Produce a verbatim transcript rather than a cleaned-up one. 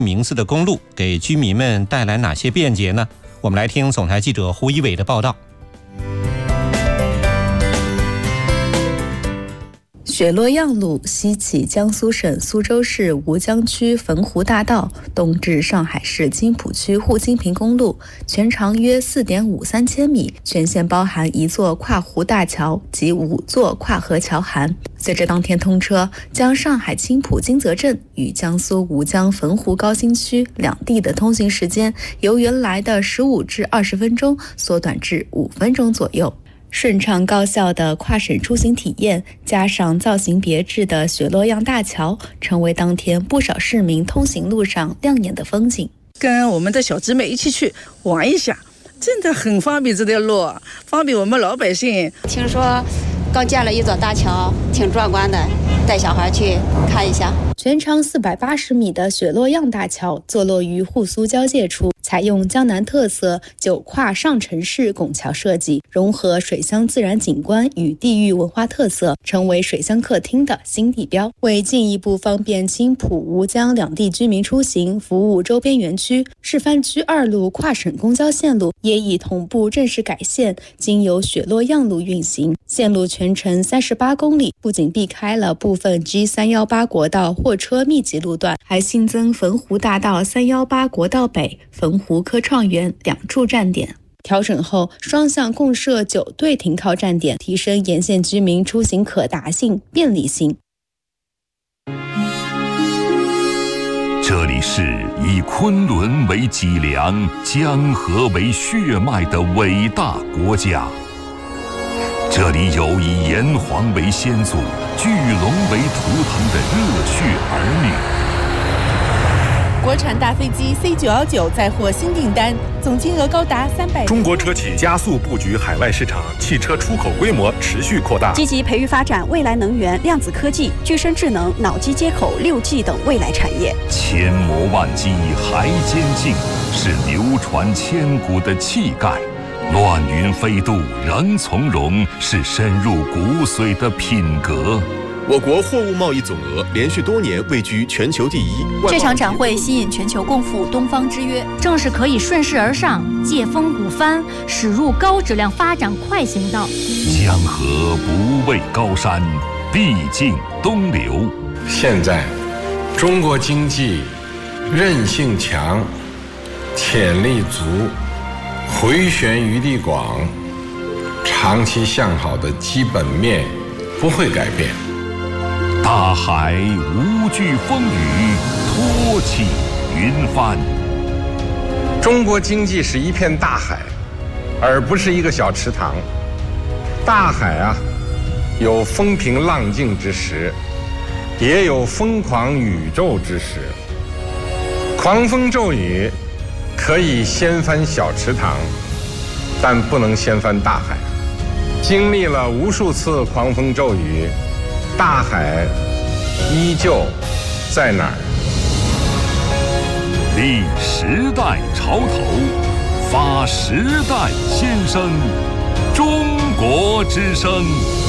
名字的公路给居民们带来哪些便捷呢？我们来听总台记者胡一伟的报道。 雪洛样路西起江苏省苏州市吴江区汾湖大道，东至上海市金浦区沪金平公路，全长约 四点五三千米，全线包含一座跨湖大桥及五座跨河桥涵。随着当天通车，将上海青浦金泽镇与江苏吴江汾湖高新区两地的通行时间由原来的十五至二十分钟缩短至五分钟左右。顺畅高效的跨省出行体验，加上造型别致的雪洛样大桥，成为当天不少市民通行路上亮眼的风景。 跟我们的小姊妹一起去玩一下，真的很方便，这条路方便我们老百姓。 听说刚建了一座大桥，挺壮观的，带小孩去看一下。 全长四百八十米的雪洛样大桥坐落于沪苏交界处，采用江南特色九跨上城式拱桥设计，融合水乡自然景观与地域文化特色，成为水乡客厅的新地标。为进一步方便青浦、吴江两地居民出行，服务周边园区，示范区二路跨省公交线路也已同步正式改线，经由雪洛样路运行。线路全程三十八公里，不仅避开了部分 G 三一八国道货车密集路段，还新增汾湖大道三一八国道北、汾湖科创园两处站点。调整后，双向共设九对停靠站点，提升沿线居民出行可达性、便利性。 这里是以昆仑为脊梁、江河为血脉的伟大国家。这里有以炎黄为先祖、巨龙为图腾的热血儿女。国产大飞机 C 九一九再获新订单，总金额高达三百。 中国车企加速布局海外市场，汽车出口规模持续扩大， 积极培育发展未来能源、量子科技、具身智能、脑机接口、六 G 等未来产业。 千磨万击还坚劲，是流传千古的气概。乱云飞渡仍从容，是深入骨髓的品格。 我国货物贸易总额连续多年位居全球第一。 这场展会吸引全球共赴东方之约，正是可以顺势而上，借风鼓帆，驶入高质量发展快行道。 江河不畏高山，必尽东流。 现在，中国经济韧性强，潜力足，回旋余地广，长期向好的基本面不会改变。 大海无惧风雨，托起云帆。 中国经济是一片大海，而不是一个小池塘。大海啊，有风平浪静之时，也有疯狂宇宙之时。狂风骤雨可以掀翻小池塘，但不能掀翻大海。经历了无数次狂风骤雨，大海依旧在哪儿？ 立时代潮头，发时代先声，中国之声。